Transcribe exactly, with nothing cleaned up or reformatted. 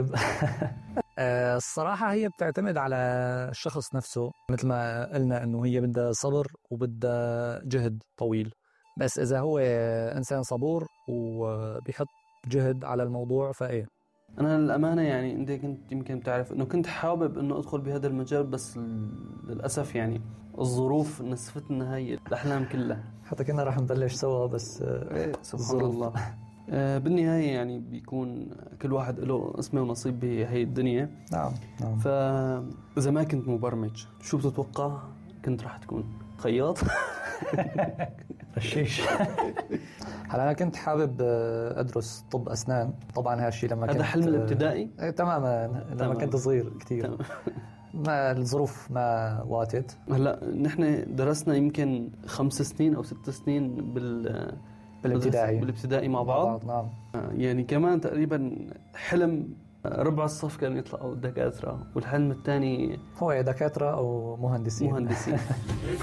طيب. الصراحة هي بتعتمد على الشخص نفسه، مثل ما قلنا أنه هي بدها صبر وبدها جهد طويل. بس إذا هو إنسان صبور وبيحط جهد على الموضوع فإيه. أنا للأمانة يعني أنت كنت يمكن تعرف أنه كنت حابب أنه أدخل بهذا المجال، بس للأسف يعني الظروف نسفتنا هاي الأحلام كلها. حتى كنا راح نبلش سوا بس إيه سبحان الله. آه بالنهاية يعني بيكون كل واحد له اسمه ونصيب بهاي الدنيا. نعم نعم. فإذا ما كنت مبرمج شو بتتوقع كنت راح تكون؟ خياط؟ رشيش. هلا أنا كنت حابب أدرس طب أسنان طبعا. هالشيء لما كنت هذا حلم الابتدائي؟ آه تماما لما تمام. كنت صغير كتير ما الظروف ما واتت. هلا نحن درسنا يمكن خمس سنين أو ست سنين بال بالابتدائي بالابتدائي مع بعض. نعم. يعني كمان تقريبا حلم ربع الصف كان يطلعوا دكاترة، والحلم الثاني هو دكاترة أو مهندسين مهندسين